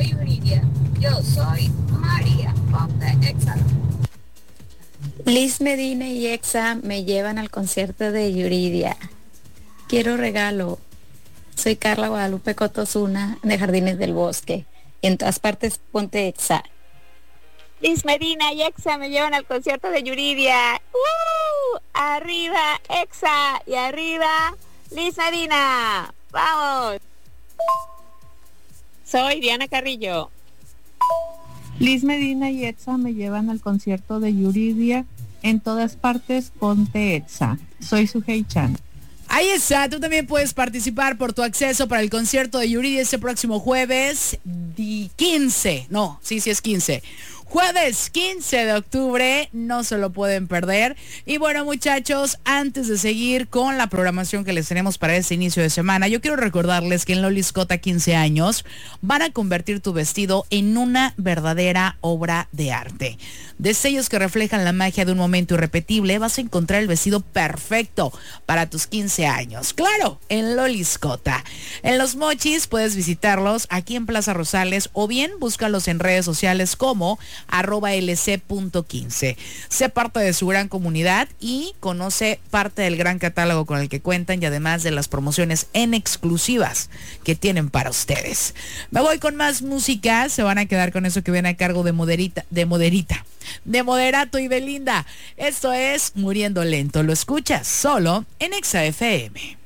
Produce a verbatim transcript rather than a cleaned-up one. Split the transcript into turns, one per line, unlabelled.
soy Yuridia. Yo soy María. Ponte Exa.
Liz Medina y Exa me llevan al concierto de Yuridia. Quiero regalo. Soy Carla Guadalupe Cotosuna de Jardines del Bosque. En todas partes ponte Exa.
Liz Medina y Exa me llevan al concierto de Yuridia. ¡Uh! Arriba Exa y arriba Liz Medina. ¡Vamos! Soy Diana Carrillo.
Liz Medina y Exa me llevan al concierto de Yuridia. En todas partes ponte Exa. Soy Sujei Chan.
Ahí está, tú también puedes participar por tu acceso para el concierto de Yuridia este próximo jueves di quince, no, sí, sí es quince. Jueves quince de octubre, no se lo pueden perder. Y bueno, muchachos, antes de seguir con la programación que les tenemos para este inicio de semana, yo quiero recordarles que en Loli Scott quince años van a convertir tu vestido en una verdadera obra de arte. Destellos que reflejan la magia de un momento irrepetible, vas a encontrar el vestido perfecto para tus quince años. Claro, en Loli Scott. En Los Mochis puedes visitarlos aquí en Plaza Rosales o bien búscalos en redes sociales como arroba lc.quince. Sé parte de su gran comunidad y conoce parte del gran catálogo con el que cuentan y además de las promociones en exclusivas que tienen para ustedes. Me voy con más música, se van a quedar con eso que viene a cargo de Moderita, de Moderita, de Moderato y Belinda. Esto es Muriendo Lento, lo escuchas solo en Exa F M.